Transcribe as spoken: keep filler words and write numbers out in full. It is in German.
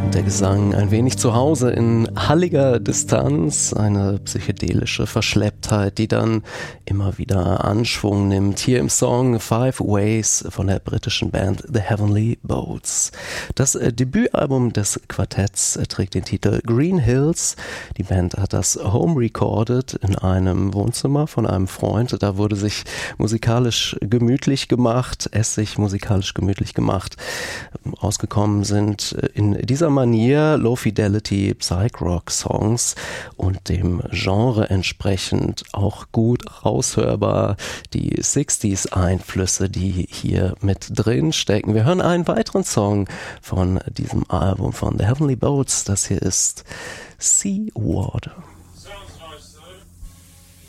Der Gesang ein wenig zu Hause in halliger Distanz, eine psychedelische Verschlepptheit, die dann immer wieder Anschwung nimmt. Hier im Song Five Ways von der britischen Band The Heavenly Boats. Das äh, Debütalbum des Quartetts äh, trägt den Titel Green Hills. Die Band hat das home recorded in einem Wohnzimmer von einem Freund. Da wurde sich musikalisch gemütlich gemacht, es sich musikalisch gemütlich gemacht. Rausgekommen sind äh, in dieser Manier Low-Fidelity Psych-Rock-Songs und dem Genre entsprechend auch gut raushörbar die sechziger-Einflüsse, die hier mit drin stecken. Wir hören einen weiteren Song von diesem Album von The Heavenly Boats. Das hier ist Sea Water.